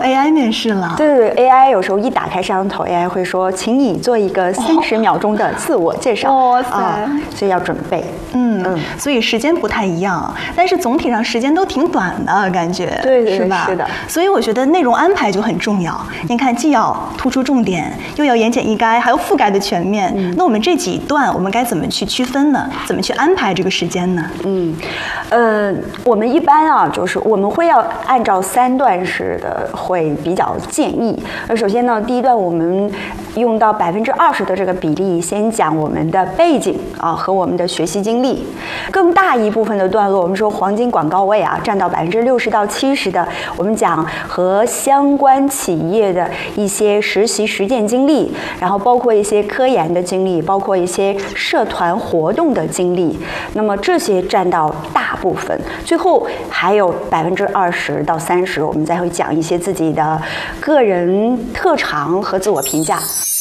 AI 面试了。 对，AI 有时候一打开摄像头 ，AI 会说，请你做一个30秒钟的自我介绍。 哇塞， 所以要准备。 所以时间不太一样，但是总体上时间都挺短的感觉， 对， 是吧？ 是的。 所以我觉得内容安排就很重要。您看，既要突出重点，又要言简意赅，还要覆盖的全面。那我们这几段我们该怎么去区分呢？怎么去安排这个时间呢？ 我们一般啊，就是我们会要按照3段式的，会比较建议。首先呢，第一段我们用到20%的这个比例，先讲我们的背景啊和我们的学习经历。更大一部分的段落，我们说黄金广告位啊，占到60%到70%的，我们讲和相关企业的一些实习实践经历，然后包括一些科研的经历，包括一些社团活动的经历。那么这些占到大部分，最后还有20%到30%，我们再会讲一些自己的个人特长和自我评价。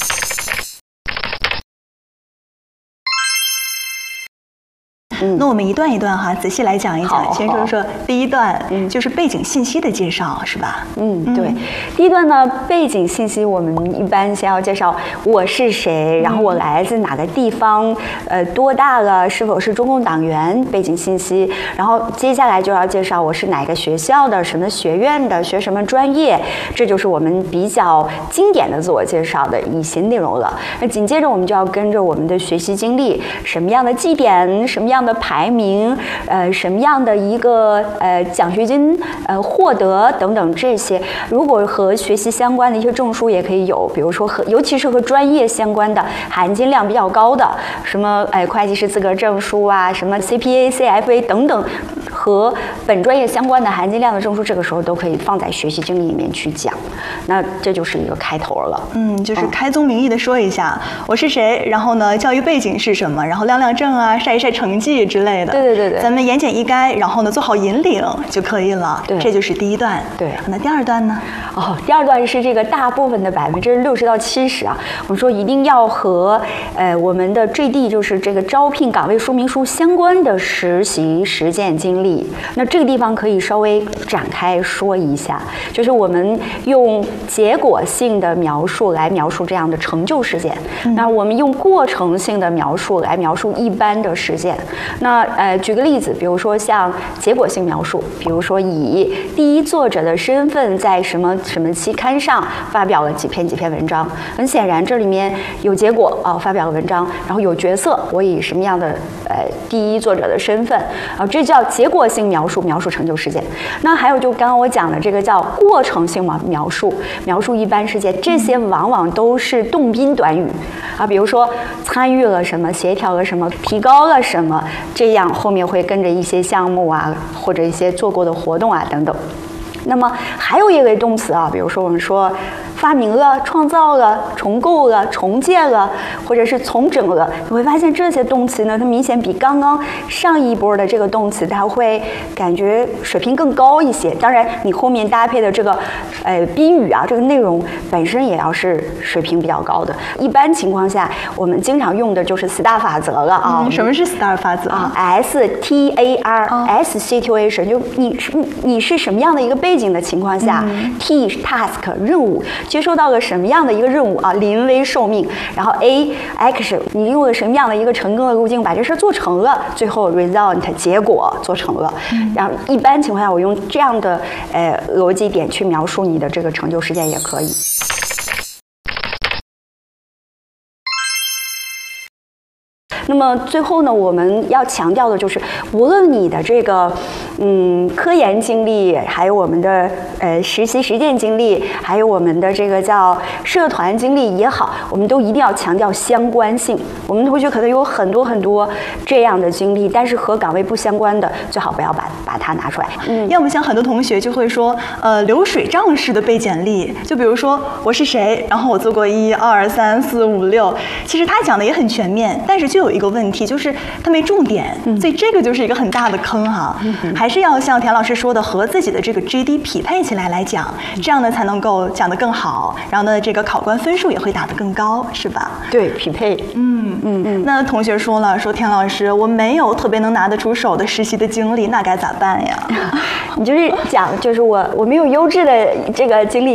那我们一段一段哈，仔细来讲一讲。先说说第一段，就是背景信息的介绍，是吧？ 对。第一段呢，背景信息我们一般先要介绍我是谁，然后我来自哪个地方，多大了，是否是中共党员，背景信息。然后接下来就要介绍我是哪个学校的，什么学院的，学什么专业，这就是我们比较经典的自我介绍的一些内容了。那紧接着我们就要跟着我们的学习经历，什么样的绩点，什么样的排名，什么样的一个奖学金获得等等这些，如果和学习相关的一些证书也可以有，比如说尤其是和专业相关的含金量比较高的，什么会计师资格证书啊，什么 CPA、CFA 等等，和本专业相关的含金量的证书，这个时候都可以放在学习经历里面去讲。那这就是一个开头了。 就是开宗明义的说一下我是谁，然后呢教育背景是什么，然后亮亮证啊，晒一晒成绩之类的。 对， 咱们言简意赅，然后呢做好引领就可以了。 对， 这就是第一段。 对， 那第二段呢？ 第二段是这个大部分的60%到70%啊，我们说一定要和我们的 JD 就是这个招聘岗位说明书相关的实习实践经历。那这个地方可以稍微展开说一下，就是我们用结果性的描述来描述这样的成就事件，那我们用过程性的描述来描述一般的事件。那举个例子，比如说像结果性描述，比如说以第一作者的身份在什么什么期刊上发表了几篇文章。很显然这里面有结果发表了文章，然后有角色，我以什么样的第一作者的身份这叫结果性描述，描述成就事件。那还有就刚刚我讲的这个叫过程性描述，描述一般事件，这些往往都是动宾短语比如说参与了什么，协调了什么，提高了什么，这样后面会跟着一些项目或者一些做过的活动等等。那么还有一类动词比如说我们说发明了、创造了、重构了、重建了，或者是重整了，你会发现这些动词呢，它明显比刚刚上一波的这个动词，它会感觉水平更高一些。当然，你后面搭配的这个宾语这个内容本身也要是水平比较高的。一般情况下，我们经常用的就是 STAR 法则了什么是 STAR 法则 ？STAR，S situation， 就你是什么样的一个背景的情况下，T task 任务。接收到了什么样的一个任务临危受命，然后 A action 你用了什么样的一个成功的路径把这事做成了，最后 result 结果做成了。然后一般情况下我用这样的逻辑点去描述你的这个成就事件也可以。那么最后呢，我们要强调的就是，无论你的这个科研经历，还有我们的实习实践经历，还有我们的这个叫社团经历也好，我们都一定要强调相关性。我们同学可能有很多这样的经历，但是和岗位不相关的，最好不要把它拿出来。 要么像很多同学就会说，流水账式的背简历，就比如说我是谁，然后我做过1、2、3、4、5、6，其实他讲的也很全面，但是就有一个问题，就是他没重点，所以这个就是一个很大的坑还是要像田老师说的，和自己的这个 JD 匹配起来讲，这样呢才能够讲得更好，然后呢这个考官分数也会打得更高，是吧？ 对，匹配。 那同学说了，说田老师，我没有特别能拿得出手的实习的经历，那该咋办呀？ 你就是讲，就是我没有优质的这个经历。